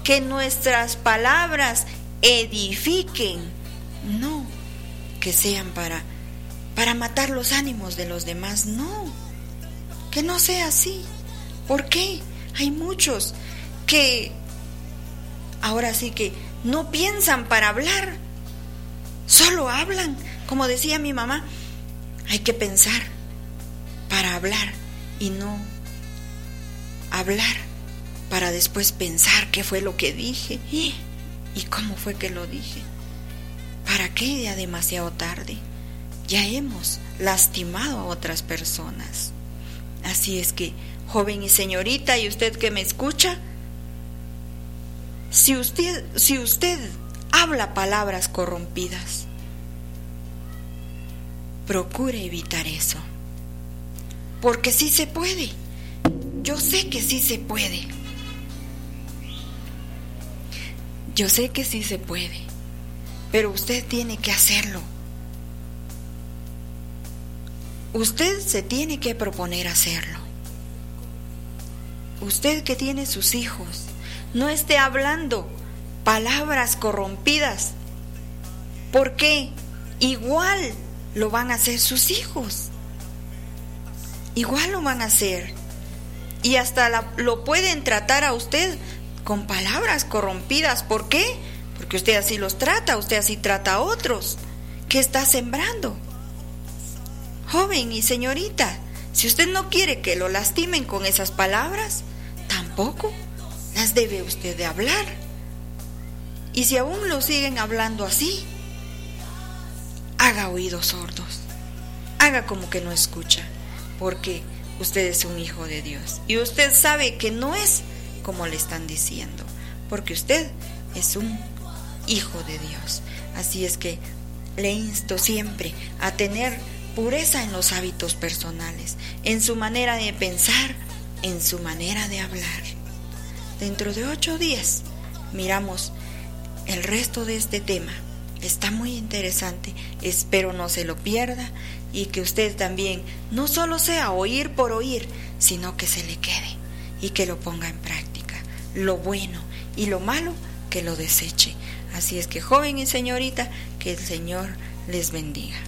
que nuestras palabras edifiquen, no que sean para matar los ánimos de los demás, no, que no sea así. ¿Por qué? Hay muchos que ahora sí que no piensan para hablar, solo hablan. Como decía mi mamá, hay que pensar para hablar y no hablar para después pensar qué fue lo que dije y cómo fue que lo dije. ¿Para qué? Ya demasiado tarde. Ya hemos lastimado a otras personas. Así es que, joven y señorita, y usted que me escucha, si usted habla palabras corrompidas, procure evitar eso. Porque sí se puede. Yo sé que sí se puede. Yo sé que sí se puede. Pero usted tiene que hacerlo. Usted se tiene que proponer hacerlo. Usted que tiene sus hijos, no esté hablando palabras corrompidas, porque igual lo van a hacer sus hijos. Igual lo van a hacer. Y hasta lo pueden tratar a usted con palabras corrompidas. ¿Por qué? Porque usted así los trata, usted así trata a otros. ¿Qué está sembrando? Joven y señorita, si usted no quiere que lo lastimen con esas palabras, tampoco las debe usted de hablar. Y si aún lo siguen hablando así, haga oídos sordos, haga como que no escucha, porque usted es un hijo de Dios y usted sabe que no es como le están diciendo, porque usted es un hijo de Dios. Así es que le insto siempre a tener pureza en los hábitos personales, en su manera de pensar, en su manera de hablar. Dentro de 8 días miramos el resto de este tema. Está muy interesante, espero no se lo pierda y que usted también no solo sea oír por oír, sino que se le quede y que lo ponga en práctica. Lo bueno y lo malo que lo deseche. Así es que, joven y señorita, que el Señor les bendiga.